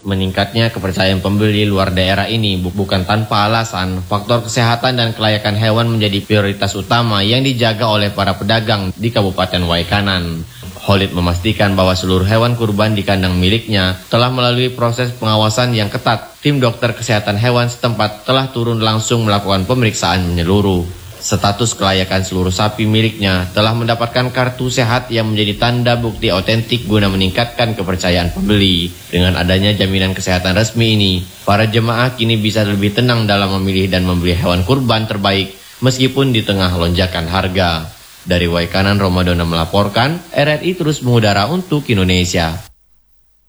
Meningkatnya kepercayaan pembeli luar daerah ini bukan tanpa alasan. Faktor kesehatan dan kelayakan hewan menjadi prioritas utama yang dijaga oleh para pedagang di Kabupaten Waikanan. Khalid memastikan bahwa seluruh hewan kurban di kandang miliknya telah melalui proses pengawasan yang ketat. Tim dokter kesehatan hewan setempat telah turun langsung melakukan pemeriksaan menyeluruh. Status kelayakan seluruh sapi miliknya telah mendapatkan kartu sehat yang menjadi tanda bukti otentik guna meningkatkan kepercayaan pembeli. Dengan adanya jaminan kesehatan resmi ini, para jemaah kini bisa lebih tenang dalam memilih dan membeli hewan kurban terbaik meskipun di tengah lonjakan harga. Dari Waikanan, Romadona melaporkan, RRI terus mengudara untuk Indonesia.